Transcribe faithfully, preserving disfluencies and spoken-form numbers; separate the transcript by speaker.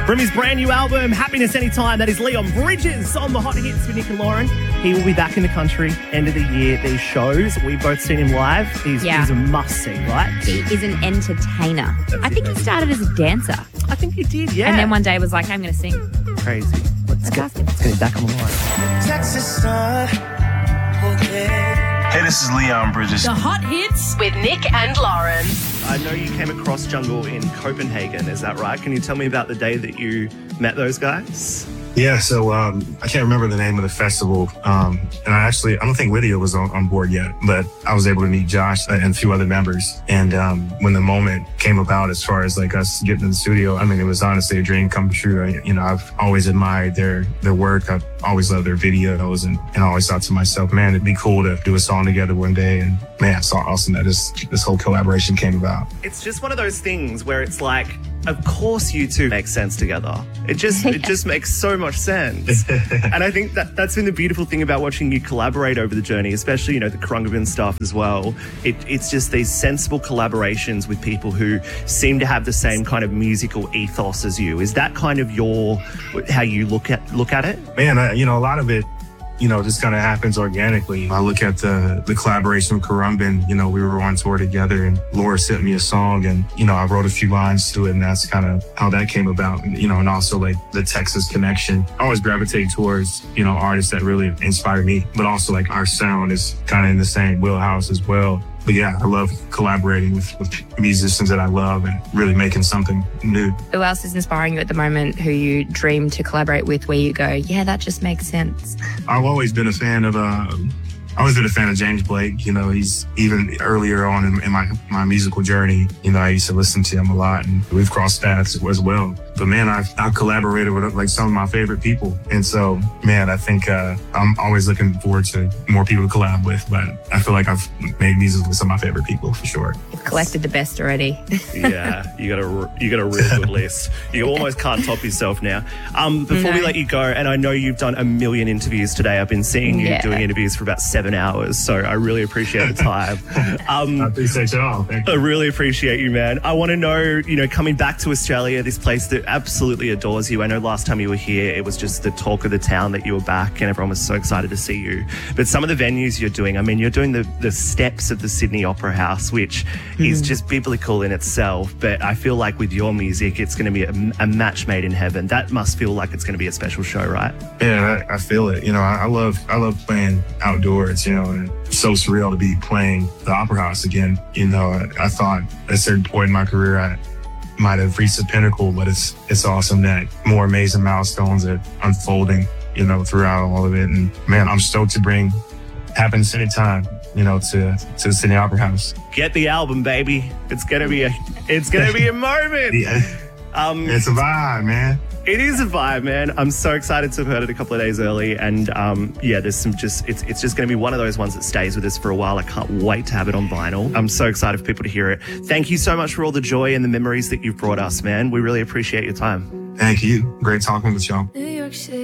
Speaker 1: From his brand new album, Happiness Anytime, that is Leon Bridges on the Hot Hits with Nick and Lauren. He will be back in the country, end of the year. These shows, we've both seen him live. He's,
Speaker 2: Yeah.
Speaker 1: he's a must-see, right?
Speaker 2: He is an entertainer. I think he started as a dancer.
Speaker 1: I think he did, yeah.
Speaker 2: And then one day was like, I'm going to sing.
Speaker 1: Crazy. Let's
Speaker 2: Let's
Speaker 1: get,
Speaker 2: ask him.
Speaker 1: let's get him back on the line.
Speaker 3: Texas sun, okay.
Speaker 4: Hey, this is Leon Bridges.
Speaker 5: The Hot Hits
Speaker 6: with Nick and Lauren.
Speaker 1: I know you came across Jungle in Copenhagen, is that right? Can you tell me about the day that you met those guys?
Speaker 4: Yeah, so um, I can't remember the name of the festival. Um, and I actually, I don't think Lydia was on, on board yet, but I was able to meet Josh and a few other members. And um, when the moment came about as far as like us getting in the studio, I mean, it was honestly a dream come true. I, you know, I've always admired their their work. I've always loved their videos and, and I always thought to myself, man, it'd be cool to do a song together one day. And man, it's so awesome that this, this whole collaboration came about.
Speaker 1: It's just one of those things where it's like, of course you two make sense together. It just it just makes so much sense. And I think that that's been the beautiful thing about watching you collaborate over the journey, especially, you know, the Krungavan stuff as well. It, it's just these sensible collaborations with people who seem to have the same kind of musical ethos as you. Is that kind of your, how you look at look at it?
Speaker 4: Man, I, you know, a lot of it, you know, just kind of happens organically. I look at the the collaboration with Krungavan. You know, we were on tour together and Laura sent me a song and, you know, I wrote a few lines to it and that's kind of how that came about. You know, and also like the Texas connection. I always gravitate towards, you know, artists that really inspire me, but also like our sound is kind of in the same wheelhouse as well. But yeah, I love collaborating with, with musicians that I love and really making something new.
Speaker 2: Who else is inspiring you at the moment who you dream to collaborate with where you go, yeah, that just makes sense?
Speaker 4: I've always been a fan of, uh, I've always been a fan of James Blake. You know, he's even earlier on in, in my, my musical journey, you know, I used to listen to him a lot and we've crossed paths as well. But man, I've, I've collaborated with like some of my favorite people. And so, man, I think uh, I'm always looking forward to more people to collab with. But I feel like I've made music with some of my favorite people for sure.
Speaker 2: You've collected the best already.
Speaker 1: Yeah, you got a you got a real good list. You almost can't top yourself now. Um, before
Speaker 2: No.
Speaker 1: we let you go, and I know you've done a million interviews today. I've been seeing you
Speaker 2: Yeah.
Speaker 1: doing interviews for about seven hours, so I really appreciate the time. Um,
Speaker 4: I appreciate y'all. Thank
Speaker 1: I
Speaker 4: you.
Speaker 1: really appreciate you, man. I want to know, you know, coming back to Australia, this place that absolutely adores you. I know last time you were here, it was just the talk of the town that you were back and everyone was so excited to see you. But some of the venues you're doing, I mean, you're doing the, the steps of the Sydney Opera House, which
Speaker 2: Mm.
Speaker 1: is just biblical in itself. But I feel like with your music, it's going to be a, a match made in heaven. That must feel like it's going to be a special show, right?
Speaker 4: Yeah, I, I feel it. You know, I, I love I love playing outdoors, you know, and it's so surreal to be playing the Opera House again. You know, I, I thought at a certain point in my career, I might have reached the pinnacle, but it's it's awesome that more amazing milestones are unfolding, you know, throughout all of it. And man, I'm stoked to bring Happiness Anytime, you know, to to the Sydney Opera House.
Speaker 1: Get the album, baby. It's going to be a it's going to be a moment.
Speaker 4: Yeah,
Speaker 1: Um,
Speaker 4: it's a vibe, man.
Speaker 1: It is a vibe, man. I'm so excited to have heard it a couple of days early. And um, yeah, there's some just, it's it's just going to be one of those ones that stays with us for a while. I can't wait to have it on vinyl. I'm so excited for people to hear it. Thank you so much for all the joy and the memories that you've brought us, man. We really appreciate your time.
Speaker 4: Thank you. Great talking with y'all.
Speaker 5: New York City.